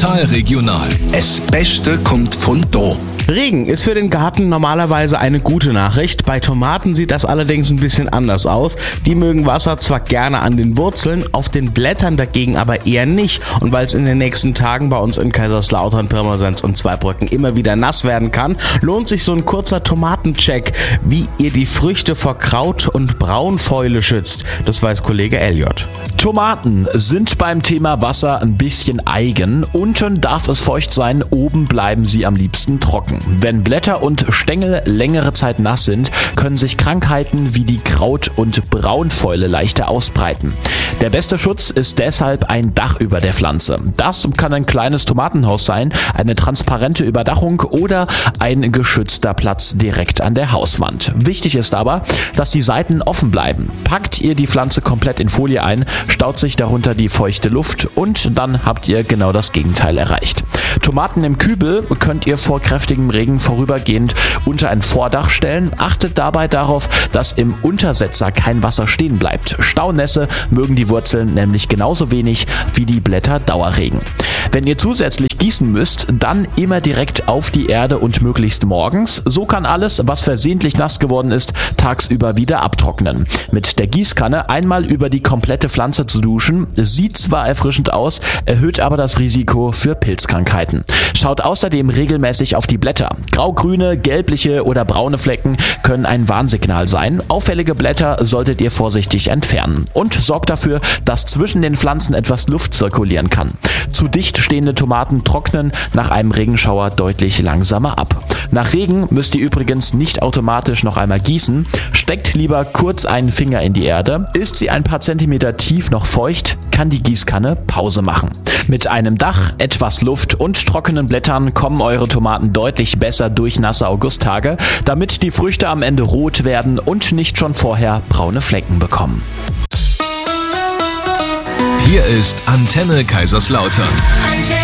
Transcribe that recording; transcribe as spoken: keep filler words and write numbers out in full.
Total regional. Das Beste kommt von da. Regen ist für den Garten normalerweise eine gute Nachricht. Bei Tomaten sieht das allerdings ein bisschen anders aus. Die mögen Wasser zwar gerne an den Wurzeln, auf den Blättern dagegen aber eher nicht. Und weil es in den nächsten Tagen bei uns in Kaiserslautern, Pirmasens und Zweibrücken immer wieder nass werden kann, lohnt sich so ein kurzer Tomatencheck, wie ihr die Früchte vor Kraut und Braunfäule schützt. Das weiß Kollege Elliot. Tomaten sind beim Thema Wasser ein bisschen eigen. Unten darf es feucht sein, oben bleiben sie am liebsten trocken. Wenn Blätter und Stängel längere Zeit nass sind, können sich Krankheiten wie die Kraut- und Braunfäule leichter ausbreiten. Der beste Schutz ist deshalb ein Dach über der Pflanze. Das kann ein kleines Tomatenhaus sein, eine transparente Überdachung oder ein geschützter Platz direkt an der Hauswand. Wichtig ist aber, dass die Seiten offen bleiben. Packt ihr die Pflanze komplett in Folie ein, staut sich darunter die feuchte Luft und dann habt ihr genau das Gegenteil erreicht. Tomaten im Kübel könnt ihr vor kräftigem Regen vorübergehend unter ein Vordach stellen. Achtet dabei darauf, dass im Untersetzer kein Wasser stehen bleibt. Staunässe mögen die Wurzeln nämlich genauso wenig wie die Blätter Dauerregen. Wenn ihr zusätzlich gießen müsst, dann immer direkt auf die Erde und möglichst morgens. So kann alles, was versehentlich nass geworden ist, tagsüber wieder abtrocknen. Mit der Gießkanne einmal über die komplette Pflanze zu duschen, sieht zwar erfrischend aus, erhöht aber das Risiko für Pilzkrankheiten. Schaut außerdem regelmäßig auf die Blätter. Graugrüne, gelbliche oder braune Flecken können ein Warnsignal sein. Auffällige Blätter solltet ihr vorsichtig entfernen. Und sorgt dafür, dass zwischen den Pflanzen etwas Luft zirkulieren kann. Zu dicht stehende Tomaten trocknen nach einem Regenschauer deutlich langsamer ab. Nach Regen müsst ihr übrigens nicht automatisch noch einmal gießen. Steckt lieber kurz einen Finger in die Erde. Ist sie ein paar Zentimeter tief noch feucht, kann die Gießkanne Pause machen. Mit einem Dach, etwas Luft und trockenen Blättern kommen eure Tomaten deutlich besser durch nasse Augusttage, damit die Früchte am Ende rot werden und nicht schon vorher braune Flecken bekommen. Hier ist Antenne Kaiserslautern.